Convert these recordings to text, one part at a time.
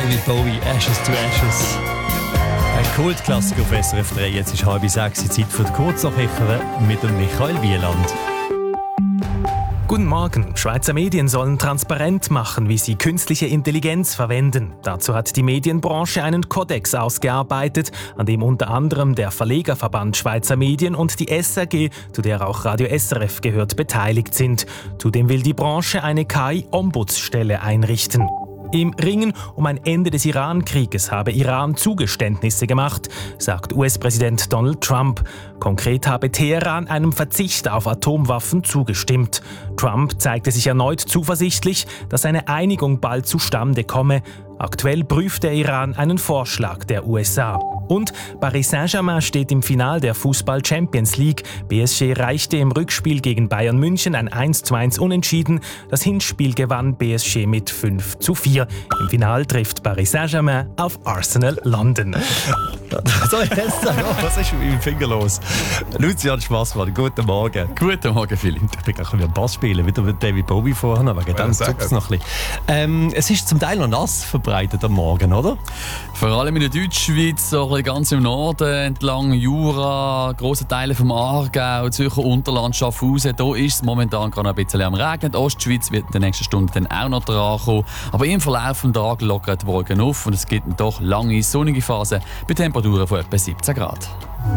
David Bowie, Ashes to Ashes. Ein Kultklassiker auf SRF 3. Jetzt ist 5:30 Zeit für die Kurznachrichten mit dem Michael Wieland. Guten Morgen. Schweizer Medien sollen transparent machen, wie sie künstliche Intelligenz verwenden. Dazu hat die Medienbranche einen Kodex ausgearbeitet, an dem unter anderem der Verlegerverband Schweizer Medien und die SRG, zu der auch Radio SRF gehört, beteiligt sind. Zudem will die Branche eine KI-Ombudsstelle einrichten. Im Ringen um ein Ende des Iran-Krieges habe Iran Zugeständnisse gemacht, sagt US-Präsident Donald Trump. Konkret habe Teheran einem Verzicht auf Atomwaffen zugestimmt. Trump zeigte sich erneut zuversichtlich, dass eine Einigung bald zustande komme. Aktuell prüft der Iran einen Vorschlag der USA. Und Paris Saint-Germain steht im Finale der Fußball-Champions League. PSG reichte im Rückspiel gegen Bayern München ein 1:1 Unentschieden. Das Hinspiel gewann PSG mit 5:4. Im Finale trifft Paris Saint-Germain auf Arsenal London. So, jetzt was ist mit meinem Finger los? Lucian Schmassmann, guten Morgen. Guten Morgen, Philipp. Ich bin gleich wieder Bass spielen, wieder mit David Bowie vorhin, wegen dem zuckt es noch ein bisschen. Es ist zum Teil noch nass verbreitet am Morgen, oder? Vor allem in der Deutschschweiz, so ein bisschen ganz im Norden, entlang Jura, grosse Teile vom Aargau, Zürcher Unterland, Schaffhausen. Da ist es momentan gerade ein bisschen am Regnen. Die Ostschweiz wird in den nächsten Stunden dann auch noch dran kommen. Aber im Verlauf des Tages lockern die Wolken auf und es gibt doch lange sonnige Phasen bei Temperaturen von etwa 17 Grad.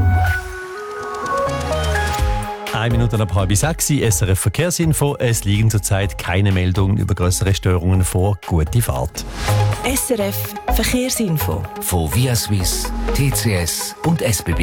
1 Minute nach 5:30, SRF Verkehrsinfo. Es liegen zurzeit keine Meldungen über größere Störungen vor. Gute Fahrt. SRF Verkehrsinfo. Von Via Suisse, TCS und SBB.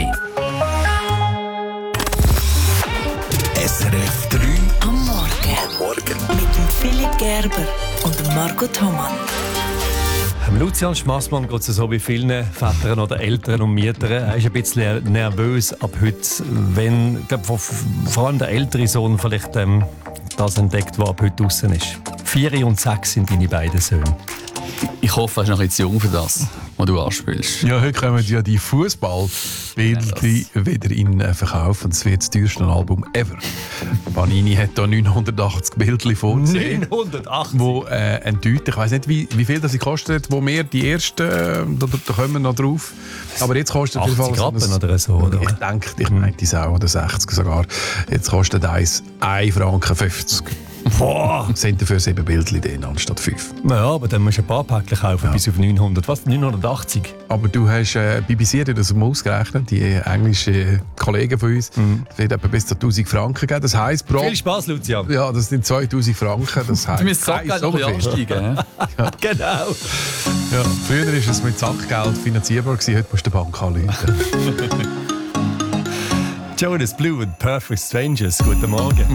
SRF 3 Am Morgen. Mit dem Philipp Gerber und dem Marco Thomann. Lucian Schmassmann geht es so wie vielen Vätern oder Eltern und Müttern. Er ist ein bisschen nervös ab heute, wenn vor allem der ältere Sohn vielleicht das entdeckt, was ab heute draussen ist. 4 und 6 sind deine beiden Söhne. Ich hoffe, er ist noch ein bisschen zu jung für das, was du anspielst. Ja, heute kommen ja die Fußballbilder wieder in Verkauf. Und es wird das teuerste Album ever. Panini hat da 980 Bildchen vorgesehen. 980? Wo enttäuscht. Ich weiss nicht, wie viel das kostet, wo wir die ersten, da kommen wir noch drauf. Aber jetzt kostet 80 Rappen oder so, oder? Ich denke, ich meinte es auch, oder 60 sogar. Jetzt kostet eins 1,50 Franken. Boah! Sind dafür 7 Bildchen drin anstatt 5. Ja, aber dann musst du ein paar Päckchen kaufen, bis auf 900. Was? 980? Aber du hast BBC hat das mal ausgerechnet, die englischen Kollegen von uns. Es wird etwa bis zu 1000 Franken geben. Das heisst, viel Spaß, Lucian. Ja, das sind 2000 Franken. Das heisst, du musst Sackgeld noch ansteigen. Ja. Genau. Ja, früher war es mit Sackgeld finanzierbar, heute musst du die Bank anrufen. Jonas Blue und Perfect Strangers. Guten Morgen.